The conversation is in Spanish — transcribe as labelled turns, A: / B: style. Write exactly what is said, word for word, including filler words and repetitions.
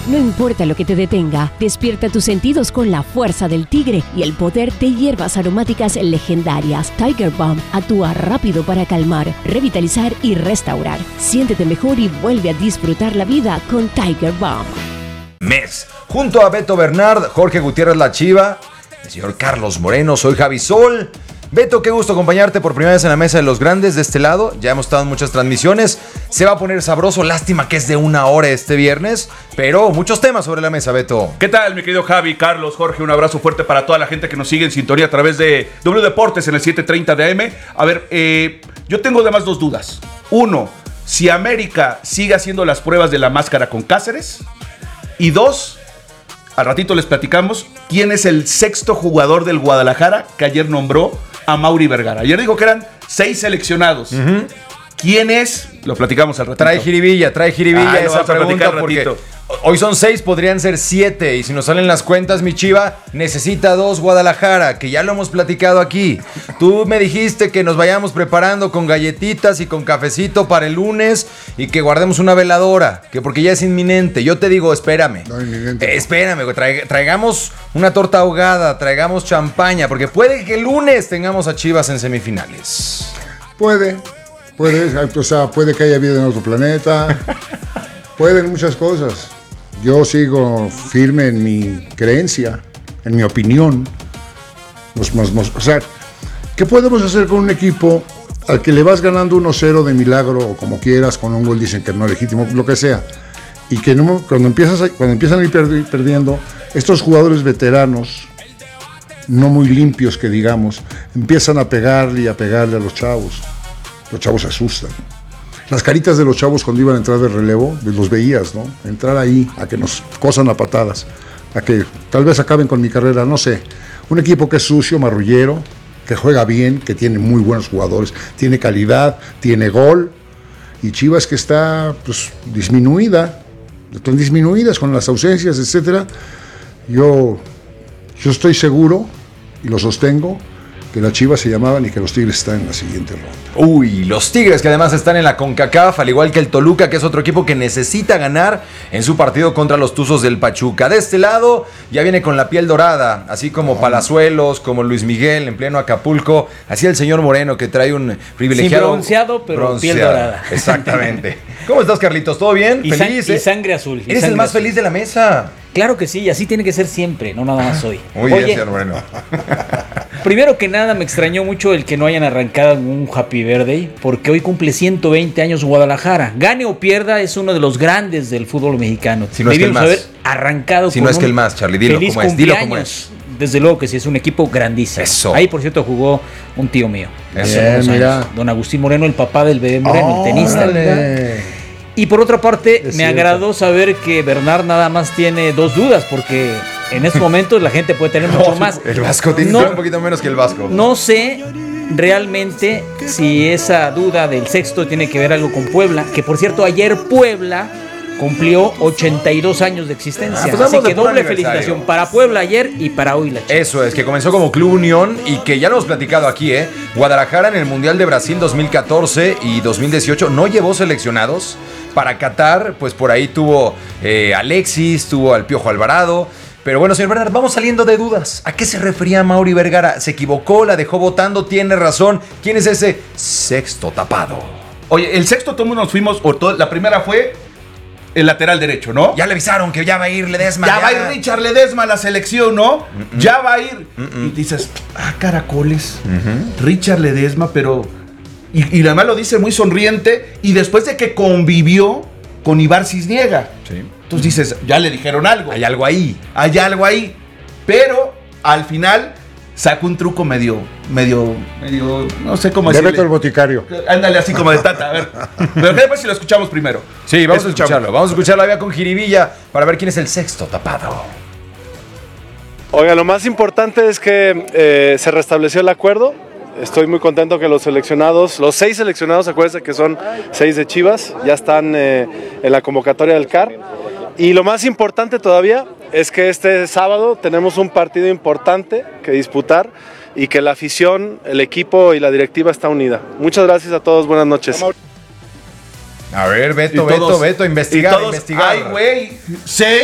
A: No importa lo que te detenga, despierta tus sentidos con la fuerza del tigre y el poder de hierbas aromáticas legendarias. Tiger Balm actúa rápido para calmar, revitalizar y restaurar. Siéntete mejor y vuelve a disfrutar la vida con Tiger Balm.
B: Mes. Junto a Beto Bernard, Jorge Gutiérrez La Chiva, el señor Carlos Moreno, soy Javi Sol. Beto, qué gusto acompañarte por primera vez en la mesa de los grandes de este lado. Ya hemos estado en muchas transmisiones. Se va a poner sabroso. Lástima que es de una hora este viernes, pero muchos temas sobre la mesa, Beto.
C: ¿Qué tal, mi querido Javi, Carlos, Jorge? Un abrazo fuerte para toda la gente que nos sigue en sintonía a través de W Deportes en el siete treinta de A M. A ver, eh, yo tengo además dos dudas. Uno, si América sigue haciendo las pruebas de la máscara con Cáceres. Y dos, al ratito les platicamos quién es el sexto jugador del Guadalajara que ayer nombró a Mauri Vergara. Ayer dijo que eran seis seleccionados. Uh-huh. ¿Quién es? Lo platicamos al ratito.
B: Trae jiribilla, trae jiribilla
C: ah,
B: esa pregunta porque hoy son seis, podrían ser siete. Y si nos salen las cuentas, mi Chiva, necesita dos Guadalajara, que ya lo hemos platicado aquí. Tú me dijiste que nos vayamos preparando con galletitas y con cafecito para el lunes y que guardemos una veladora, que porque ya es inminente. Yo te digo, espérame. No, inminente. Eh, espérame, traig- traigamos una torta ahogada, traigamos champaña, porque puede que el lunes tengamos a Chivas en semifinales.
D: Puede. Puede, o sea, puede que haya vida en otro planeta, pueden muchas cosas. Yo sigo firme en mi creencia, en mi opinión. Nos, nos, nos, o sea, ¿qué podemos hacer con un equipo al que le vas ganando uno cero de milagro o como quieras, con un gol dicen que no es legítimo, lo que sea? Y que no, cuando, empiezas a, cuando empiezan a ir perdiendo, estos jugadores veteranos, no muy limpios que digamos, empiezan a pegarle y a pegarle a los chavos. Los chavos se asustan. Las caritas de los chavos cuando iban a entrar de relevo, los veías, ¿no? Entrar ahí, a que nos cosan a patadas, a que tal vez acaben con mi carrera, no sé. Un equipo que es sucio, marrullero, que juega bien, que tiene muy buenos jugadores, tiene calidad, tiene gol. Y Chivas que está, pues, disminuida, están disminuidas con las ausencias, etcétera. Yo, yo estoy seguro, y lo sostengo, que las Chivas se llamaban y que los Tigres están en la siguiente ronda.
B: Uy, los Tigres que además están en la CONCACAF, al igual que el Toluca, que es otro equipo que necesita ganar en su partido contra los Tuzos del Pachuca. De este lado ya viene con la piel dorada, así como oh. Palazuelos, como Luis Miguel en pleno Acapulco, así el señor Moreno que trae un privilegiado...
E: Sin bronceado, pero bronceado. Piel dorada.
B: Exactamente. ¿Cómo estás, Carlitos? ¿Todo bien?
E: Y
B: ¿Feliz?
E: San-
B: eh?
E: y sangre azul. Y
B: Eres
E: sangre
B: el más
E: azul.
B: feliz de la mesa.
E: Claro que sí, y así tiene que ser siempre, no nada más hoy.
B: Muy
E: Oye,
B: bien, señor Moreno.
E: Primero que nada, me extrañó mucho el que no hayan arrancado un Happy Birthday, porque hoy cumple ciento veinte años Guadalajara. Gane o pierda, es uno de los grandes del fútbol mexicano.
B: Si no es que el
E: Debimos
B: más.
E: haber arrancado
B: Si
E: con
B: no es que
E: un
B: el más, Charlie, dilo
E: feliz
B: como es, dilo como
E: cumpleaños. Desde luego que sí, es un equipo grandísimo.
B: Eso.
E: Ahí, por cierto, jugó un tío mío.
B: Eso.
E: hace unos
D: Mira.
E: años. Don Agustín Moreno, el papá del bebé Moreno, el tenista.
D: ¡Órale!
E: Y por otra parte,
D: Es
E: me
D: cierto.
E: agradó saber que Bernard nada más tiene dos dudas, porque en estos momentos la gente puede tener mucho más.
B: El Vasco tiene
E: No-
B: un poquito menos que el Vasco.
E: No sé realmente si esa duda del sexto tiene que ver algo con Puebla, que por cierto ayer Puebla cumplió ochenta y dos años de existencia.
B: Ah, pues
E: Así
B: vamos de
E: que
B: puro
E: doble
B: aniversario.
E: felicitación para Puebla ayer y para hoy la Chivas.
B: Eso es, que comenzó como Club Unión y que ya lo hemos platicado aquí, ¿eh? Guadalajara en el Mundial de Brasil dos mil catorce y dos mil dieciocho no llevó seleccionados. Para Qatar, pues por ahí tuvo eh, Alexis, tuvo al Piojo Alvarado. Pero bueno, señor Bernard, vamos saliendo de dudas. ¿A qué se refería Mauri Vergara? ¿Se equivocó? ¿La dejó votando? ¿Tiene razón? ¿Quién es ese sexto tapado?
C: Oye, el sexto tomo nos fuimos, o todo- la primera fue el lateral derecho, ¿no?
B: Ya le avisaron que ya va a ir Ledesma.
C: Ya va a ir Richard Ledesma a la selección, ¿no? Mm-mm. Ya va a ir. Mm-mm. Y dices, ah, caracoles. Uh-huh. Richard Ledesma, pero... Y, y además lo dice muy sonriente. Y después de que convivió con Ibar Cisniega.
B: Sí.
C: Entonces dices, ya le dijeron algo.
B: Hay algo ahí.
C: Hay algo ahí. Pero al final sacó un truco medio, medio, medio, no sé cómo
D: De
C: decirle.
D: Beto el boticario.
C: Ándale así como de tata, a ver. Pero después si lo escuchamos primero.
B: Sí, vamos
C: Escuchamos.
B: a escucharlo. Vamos a escucharlo allá con jiribilla para ver quién es el sexto tapado.
F: Oiga, lo más importante es que eh, se restableció el acuerdo. Estoy muy contento que los seleccionados, los seis seleccionados, acuérdense que son seis de Chivas, ya están eh, en la convocatoria del C A R. Y lo más importante todavía es que este sábado tenemos un partido importante que disputar y que la afición, el equipo y la directiva está unida. Muchas gracias a todos, buenas noches.
B: A ver, Beto,
C: Y todos-
B: Beto, Beto, investigar,
C: y todos,
B: investigar.
C: Ay, güey, seis.